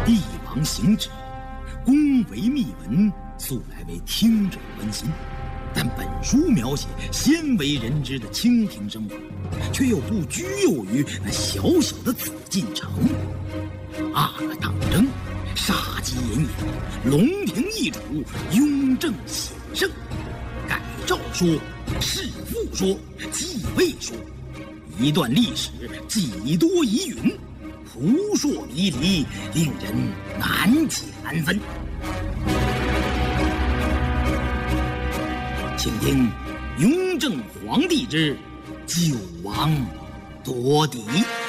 帝王行止，宫闱秘闻，素来为听者关心。但本书描写鲜为人知的清贫生活，却又不拘囿于那小小的紫禁城。阿哥党争，杀机隐隐，龙庭易主，雍正显圣。改诏说，弑父说，继位说，一段历史几多疑云，扑朔迷离，令人难解难分。请听雍正皇帝之九王夺嫡。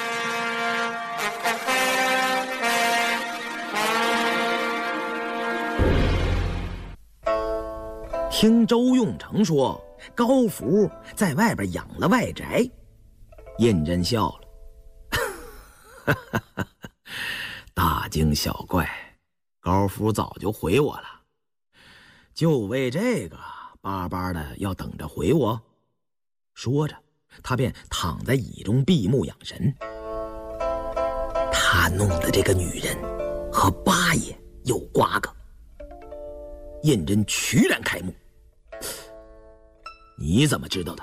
听周用成说，高福在外边养了外宅，胤禛笑了，大惊小怪，高福早就回我了，就为这个巴巴的要等着回我。说着，他便躺在椅中闭目养神。他弄的这个女人和八爷有瓜葛。胤禛渠然开目，你怎么知道的？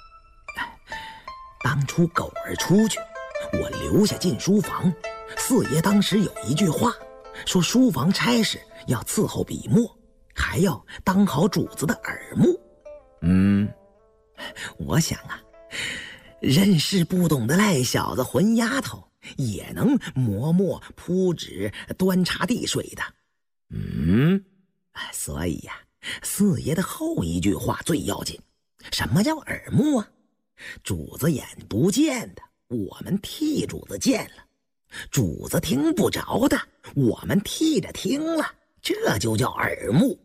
当初狗儿出去，我留下进书房，四爷当时有一句话，说书房差事要伺候笔墨，还要当好主子的耳目。我想啊，认识不懂的赖小子混丫头也能磨墨铺纸端茶递水的。所以呀，四爷的后一句话最要紧。什么叫耳目啊？主子眼不见的，我们替主子见了；主子听不着的，我们替着听了，这就叫耳目。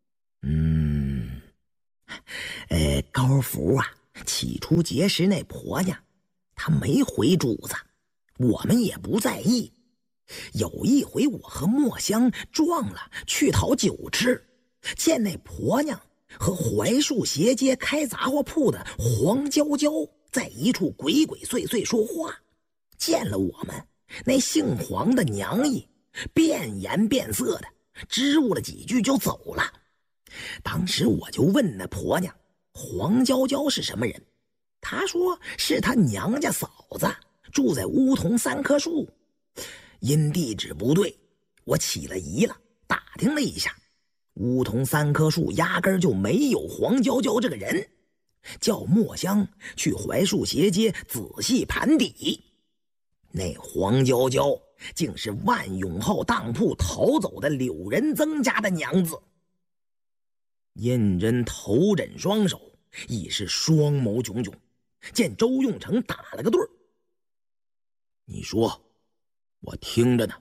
高福啊，起初结识那婆娘，她没回主子，我们也不在意。有一回我和墨香撞了，去讨酒吃，见那婆娘和槐树斜街开杂货铺的黄娇娇在一处鬼鬼祟祟说话，见了我们，那姓黄的娘姨变颜变色的支吾了几句就走了。当时我就问那婆娘，黄娇娇是什么人？她说是她娘家嫂子，住在梧桐三棵树。因地址不对，我起了疑了，打听了一下，梧桐三棵树压根就没有黄娇娇这个人，叫墨香去槐树斜街仔细盘底。那黄娇娇竟是万永号当铺逃走的柳仁增家的娘子。胤禛头枕双手，已是双眸炯炯，见周用成打了个盹儿。你说，我听着呢。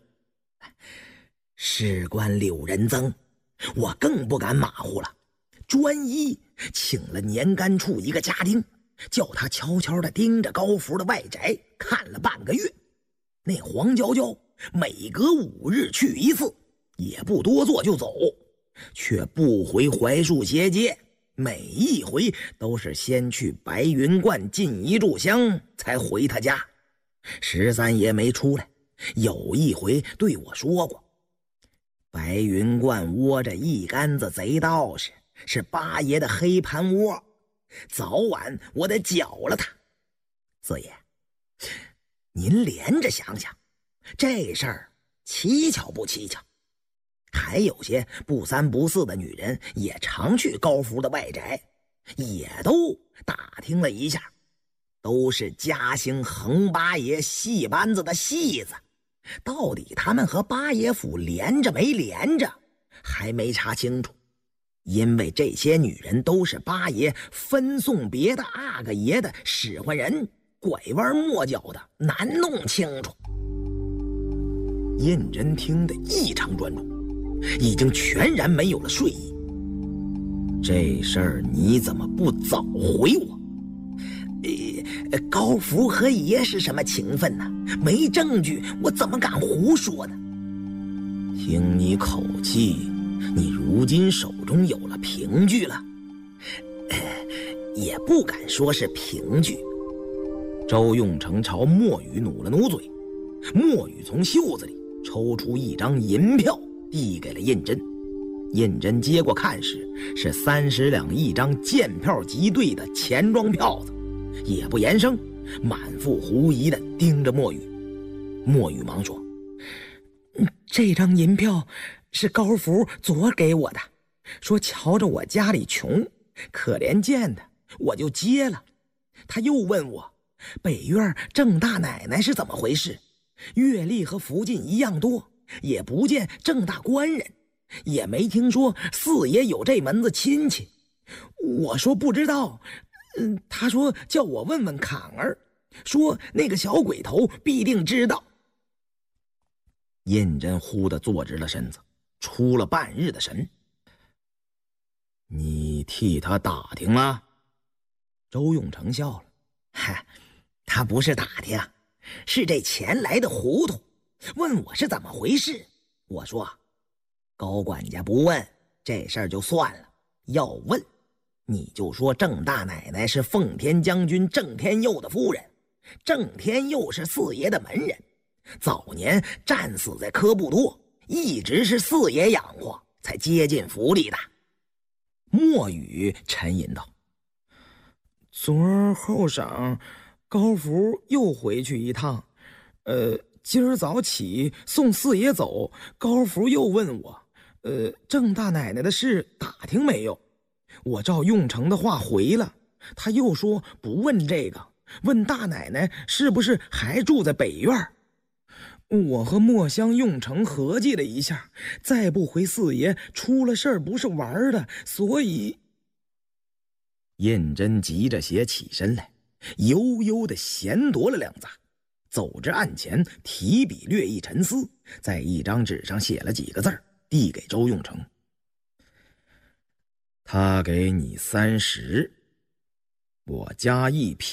事关柳仁增，我更不敢马虎了，专一请了年干处一个家丁，叫他悄悄地盯着高福的外宅看了半个月。那黄娇娇每隔5日去一次，也不多做就走，却不回槐树斜街，每一回都是先去白云观进一炷香才回他家。13爷没出来，有一回对我说过，白云观窝着一杆子贼道士，是八爷的黑盘窝，早晚我得剿了他。四爷，您连着想想，这事儿蹊跷不蹊跷？还有些不三不四的女人也常去高福的外宅，也都打听了一下，都是嘉兴横八爷戏班子的戏子，到底他们和八爷府连着没连着还没查清楚，因为这些女人都是八爷分送别的阿哥爷的使唤人，拐弯抹角的难弄清楚。胤禛听得异常专注，已经全然没有了睡意。这事儿你怎么不早回我？高福和爷是什么情分呢？没证据，我怎么敢胡说呢？听你口气，你如今手中有了凭据了。也不敢说是凭据。周用成朝墨雨努了努嘴，墨雨从袖子里抽出一张银票递给了胤禛。胤禛接过看时，是30两一张见票即兑的钱庄票子，也不言声，满腹狐疑地盯着墨雨。墨雨忙说：“这张银票是高福昨给我的，说瞧着我家里穷，可怜见的，我就接了。他又问我北院郑大奶奶是怎么回事，阅历和福晋一样多，也不见郑大官人，也没听说四爷有这门子亲戚。我说不知道，他说叫我问问坎儿，说那个小鬼头必定知道。”胤禛忽地坐直了身子，出了半日的神。“你替他打听了？”周永成笑了：“嗨，他不是打听，是这钱来的糊涂，问我是怎么回事。我说高管家不问这事儿就算了，要问你就说郑大奶奶是奉天将军郑天佑的夫人，郑天佑是四爷的门人，早年战死在科布多，一直是四爷养活，才接近府里的。”墨雨沉吟道：“昨儿后晌，高福又回去一趟，今儿早起送四爷走，高福又问我，郑大奶奶的事打听没有？我照用成的话回了，他又说不问这个，问大奶奶是不是还住在北院。我和墨香用成合计了一下，再不回四爷，出了事儿不是玩的，所以……”胤禛急着些起身来，悠悠地闲踱了2匝，走至案前，提笔略一沉思，在一张纸上写了几个字，递给周用成：“他给你30，我加1匹。”